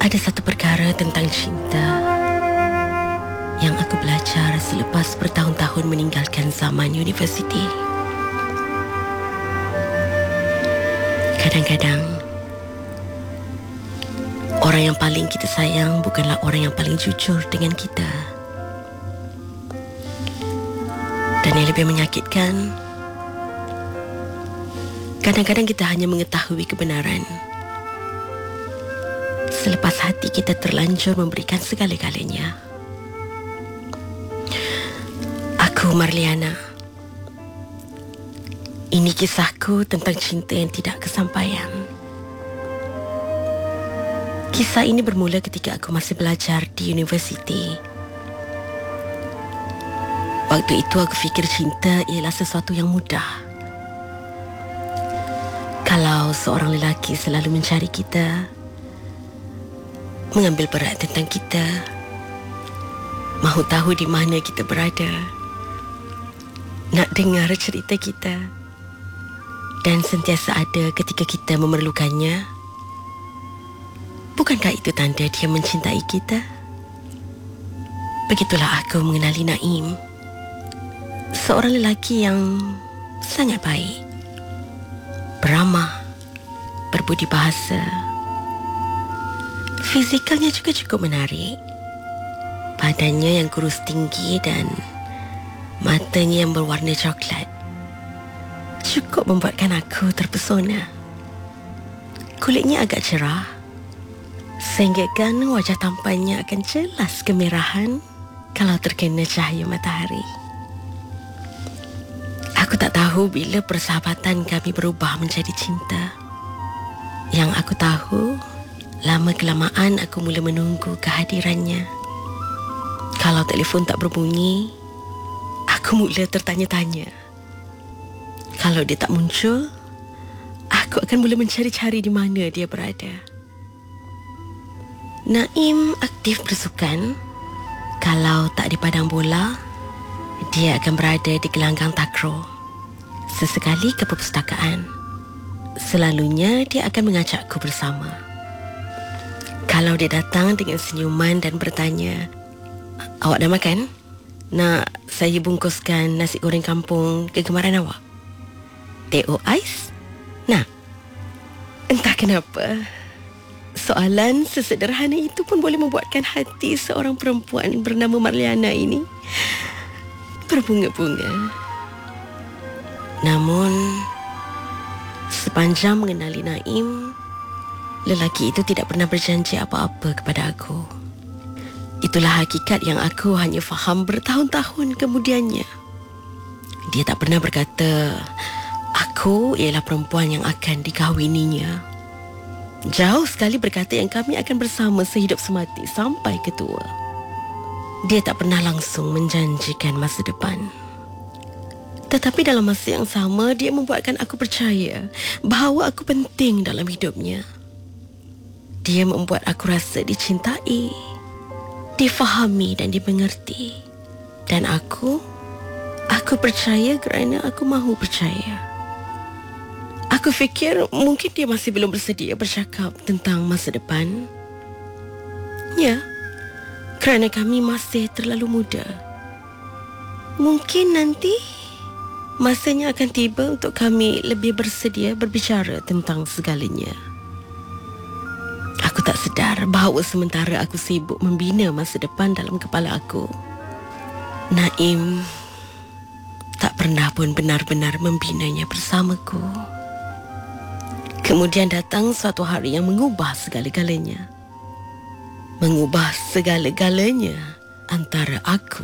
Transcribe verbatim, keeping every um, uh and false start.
Ada satu perkara tentang cinta yang aku belajar selepas bertahun-tahun meninggalkan zaman universiti. Kadang-kadang, orang yang paling kita sayang bukanlah orang yang paling jujur dengan kita. Dan yang lebih menyakitkan, kadang-kadang kita hanya mengetahui kebenaran selepas hati kita terlanjur memberikan segala-galanya. Aku Marliana. Ini kisahku tentang cinta yang tidak kesampaian. Kisah ini bermula ketika aku masih belajar di universiti. Waktu itu aku fikir cinta ialah sesuatu yang mudah. Kalau seorang lelaki selalu mencari kita, mengambil berat tentang kita, mahu tahu di mana kita berada, nak dengar cerita kita, dan sentiasa ada ketika kita memerlukannya, bukankah itu tanda dia mencintai kita? Begitulah aku mengenali Naim, seorang lelaki yang sangat baik, beramah, berbudi bahasa. Fizikalnya juga cukup menarik. Badannya yang kurus tinggi dan matanya yang berwarna coklat cukup membuatkan aku terpesona. Kulitnya agak cerah, sehingga kan wajah tampannya akan jelas kemerahan kalau terkena cahaya matahari. Aku tak tahu bila persahabatan kami berubah menjadi cinta. Yang aku tahu, lama-kelamaan aku mula menunggu kehadirannya. Kalau telefon tak berbunyi, aku mula tertanya-tanya. Kalau dia tak muncul, aku akan mula mencari-cari di mana dia berada. Naim aktif bersukan. Kalau tak di padang bola, dia akan berada di gelanggang takraw. Sesekali ke perpustakaan. Selalunya dia akan mengajakku bersama. Kalau dia datang dengan senyuman dan bertanya, "Awak dah makan? Nak saya bungkuskan nasi goreng kampung kegemaran awak? Teh o ais? Nah." Entah kenapa, soalan sesederhana itu pun boleh membuatkan hati seorang perempuan bernama Marliana ini berbunga-bunga. Namun, sepanjang mengenali Naim, lelaki itu tidak pernah berjanji apa-apa kepada aku. Itulah hakikat yang aku hanya faham bertahun-tahun kemudiannya. Dia tak pernah berkata, aku ialah perempuan yang akan dikahwininya. Jauh sekali berkata yang kami akan bersama sehidup semati sampai ketua. Dia tak pernah langsung menjanjikan masa depan. Tetapi dalam masa yang sama, dia membuatkan aku percaya bahawa aku penting dalam hidupnya. Dia membuat aku rasa dicintai, difahami dan dimengerti. Dan aku, aku percaya kerana aku mahu percaya. Aku fikir mungkin dia masih belum bersedia bercakap tentang masa depan. Ya, kerana kami masih terlalu muda. Mungkin nanti masanya akan tiba untuk kami lebih bersedia berbicara tentang segalanya. Aku tak sedar bahawa sementara aku sibuk membina masa depan dalam kepala aku, Naim tak pernah pun benar-benar membinanya bersamaku. Kemudian datang suatu hari yang mengubah segala-galanya. Mengubah segala-galanya antara aku